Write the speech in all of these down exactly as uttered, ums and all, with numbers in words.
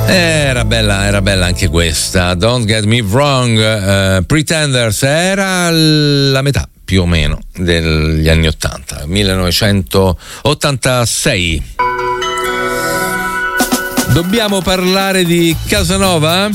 Era bella, era bella anche questa. Don't Get Me Wrong. uh, Pretenders era la metà più o meno degli anni ottanta, millenovecentottantasei. Dobbiamo parlare di Casanova?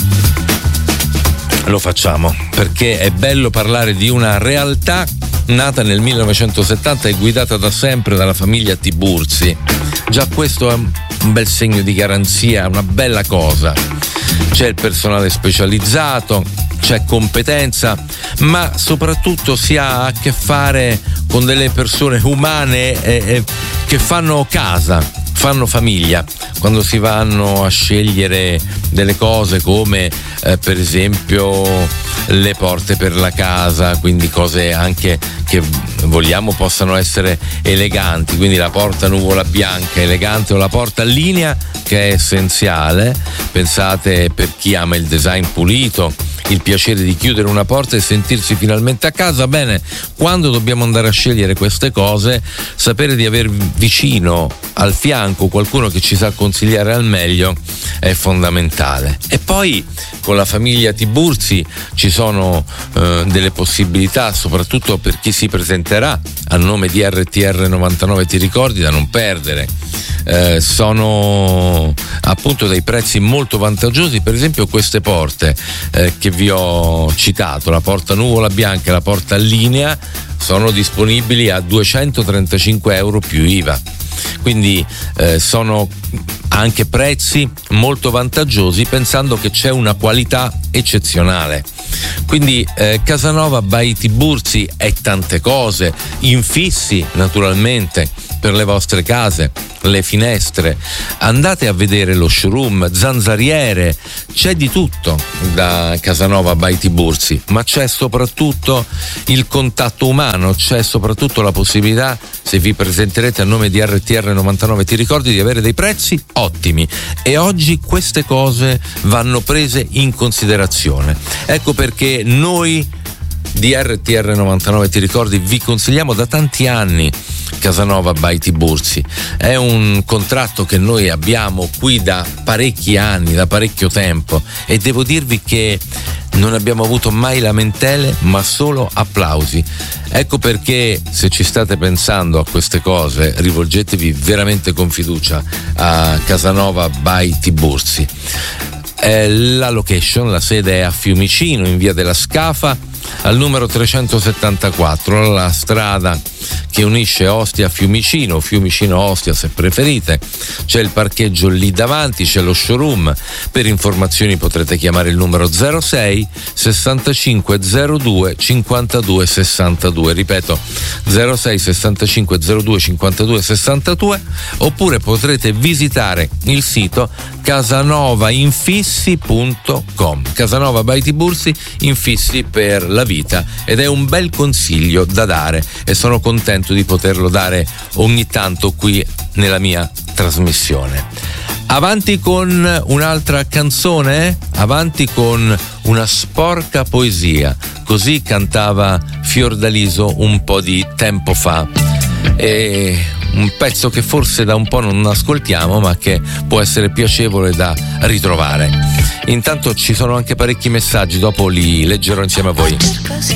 Lo facciamo perché è bello parlare di una realtà nata nel millenovecentosettanta e guidata da sempre dalla famiglia Tiburzi. Già questo è un bel segno di garanzia, una bella cosa. C'è il personale specializzato, c'è competenza, ma soprattutto si ha a che fare con delle persone umane eh, eh, che fanno casa, fanno famiglia. Quando si vanno a scegliere delle cose come eh, per esempio le porte per la casa, quindi cose anche che vogliamo possano essere eleganti, quindi la porta nuvola bianca elegante o la porta linea, che è essenziale. Pensate, per chi ama il design pulito, il piacere di chiudere una porta e sentirsi finalmente a casa. Bene, quando dobbiamo andare a scegliere queste cose, sapere di aver vicino al fianco qualcuno che ci sa consigliare al meglio è fondamentale. E poi con la famiglia Tiburzi ci sono eh, delle possibilità, soprattutto per chi si presenterà a nome di R T R novantanove, ti ricordi, da non perdere. Eh, sono appunto dei prezzi molto vantaggiosi. Per esempio queste porte eh, che vi ho citato, la porta nuvola bianca e la porta linea, sono disponibili a duecentotrentacinque euro più I V A. Quindi eh, sono anche prezzi molto vantaggiosi, pensando che c'è una qualità eccezionale. Quindi eh, Casanova by Tiburzi è tante cose, infissi naturalmente per le vostre case, le finestre, andate a vedere lo showroom, zanzariere, c'è di tutto da Casanova by Tiburzi, ma c'è soprattutto il contatto umano, c'è soprattutto la possibilità, se vi presenterete a nome di R T R novantanove, ti ricordi, di avere dei prezzi ottimi, e oggi queste cose vanno prese in considerazione. Ecco perché noi di R T R novantanove, ti ricordi, vi consigliamo da tanti anni Casanova by Tiburzi. È un contratto che noi abbiamo qui da parecchi anni, da parecchio tempo, e devo dirvi che non abbiamo avuto mai lamentele, ma solo applausi. Ecco perché, se ci state pensando a queste cose, rivolgetevi veramente con fiducia a Casanova by Tiburzi. Eh, la location, la sede è a Fiumicino, in via della Scafa, al numero trecentosettantaquattro, la strada che unisce Ostia a Fiumicino, Fiumicino Ostia se preferite. C'è il parcheggio lì davanti, c'è lo showroom. Per informazioni potrete chiamare il numero zero sei sessantacinque zero due cinquantadue sessantadue, ripeto zero sei sessantacinque zero due cinquantadue sessantadue, oppure potrete visitare il sito casanovainfissi punto com. Casanova by Tiburzi, infissi per la vita, ed è un bel consiglio da dare e sono contento di poterlo dare ogni tanto qui nella mia trasmissione. Avanti con un'altra canzone, avanti con una sporca poesia, così cantava Fiordaliso un po' di tempo fa. E un pezzo che forse da un po' non ascoltiamo, ma che può essere piacevole da ritrovare. Intanto ci sono anche parecchi messaggi, dopo li leggerò insieme a voi.